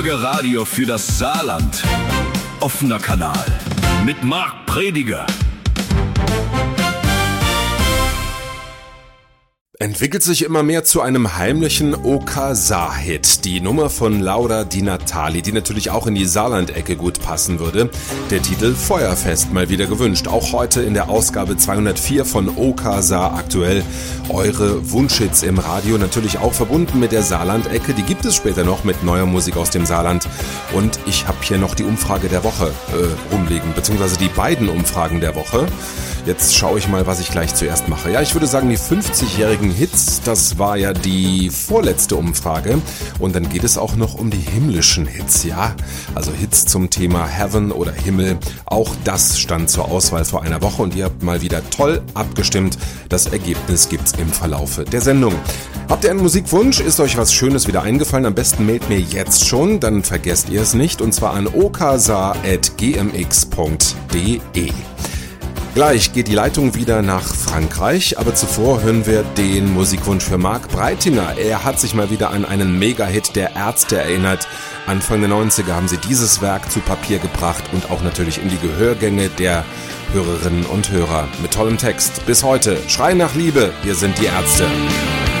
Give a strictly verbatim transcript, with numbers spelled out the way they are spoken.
Bürgerradio für das Saarland. Offener Kanal mit Marc Prediger. Entwickelt sich immer mehr zu einem heimlichen O K Saar-Hit. Die Nummer von Laura Di Natale, die natürlich auch in die Saarland-Ecke gut passen würde. Der Titel Feuerfest mal wieder gewünscht. Auch heute in der Ausgabe zweihundertvier von O K Saar aktuell. Eure Wunschhits im Radio, natürlich auch verbunden mit der Saarland-Ecke. Die gibt es später noch mit neuer Musik aus dem Saarland. Und ich habe hier noch die Umfrage der Woche äh, rumliegen, beziehungsweise die beiden Umfragen der Woche. Jetzt schaue ich mal, was ich gleich zuerst mache. Ja, ich würde sagen, die fünfzigjährigen Hits, das war ja die vorletzte Umfrage. Und dann geht es auch noch um die himmlischen Hits, ja. Also Hits zum Thema Heaven oder Himmel. Auch das stand zur Auswahl vor einer Woche und ihr habt mal wieder toll abgestimmt. Das Ergebnis gibt's im Verlaufe der Sendung. Habt ihr einen Musikwunsch? Ist euch was Schönes wieder eingefallen? Am besten mailt mir jetzt schon, dann vergesst ihr es nicht. Und zwar an oksaar at g m x punkt d e. Gleich geht die Leitung wieder nach Frankreich, aber zuvor hören wir den Musikwunsch für Marc Breitinger. Er hat sich mal wieder an einen Mega-Hit der Ärzte erinnert. Anfang der neunziger haben sie dieses Werk zu Papier gebracht und auch natürlich in die Gehörgänge der Hörerinnen und Hörer mit tollem Text. Bis heute, Schrei nach Liebe, wir sind die Ärzte.